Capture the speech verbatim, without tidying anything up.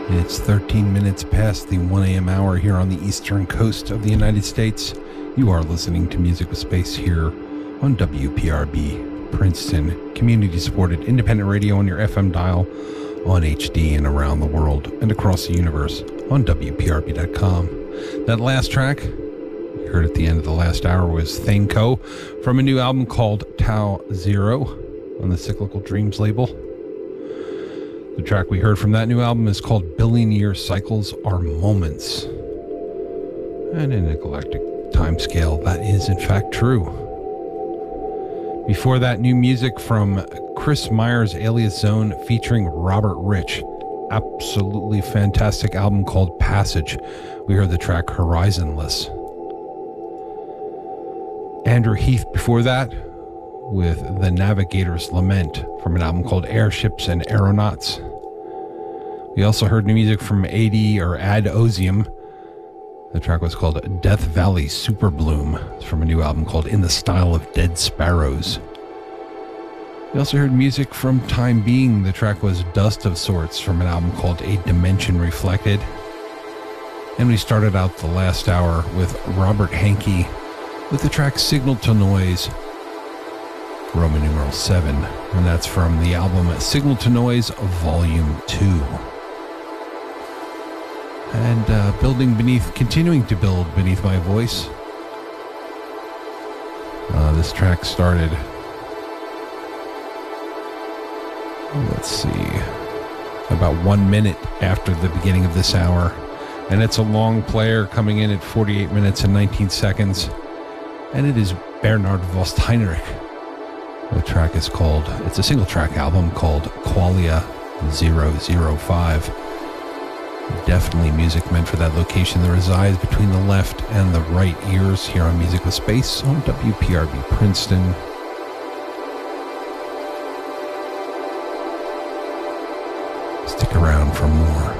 It's thirteen minutes past the one a.m. hour here on the eastern coast of the United States. You are listening to Music with Space here on W P R B, Princeton, community-supported independent radio on your F M dial, on H D and around the world and across the universe on W P R B dot com. That last track you heard at the end of the last hour was Thanko from a new album called Tau Zero on the Cyclical Dreams label. The track we heard from that new album is called Billion Year Cycles Are Moments. And in a galactic timescale, that is in fact true. Before that, new music from Chris Myers Alias Zone featuring Robert Rich. Absolutely fantastic album called Passage. We heard the track Horizonless. Andrew Heath before that with The Navigator's Lament from an album called Airships and Aeronauts. We also heard new music from A D or Ad Ozium. The track was called Death Valley Super Bloom. It's from a new album called In the Style of Dead Sparrows. We also heard music from Time Being. The track was Dust of Sorts from an album called A Dimension Reflected. And we started out the last hour with Robert Hankey with the track Signal to Noise, Roman numeral seven, and that's from the album Signal to Noise Volume two. And uh, building beneath, continuing to build beneath my voice. Uh, this track started, let's see, about one minute after the beginning of this hour. And it's a long player coming in at forty-eight minutes and nineteen seconds. And it is Bernard Vost Heinrich. The track is called, it's a single track album called Qualia zero zero five. Definitely music meant for that location that resides between the left and the right ears here on Music with Space on W P R B Princeton. Stick around for more.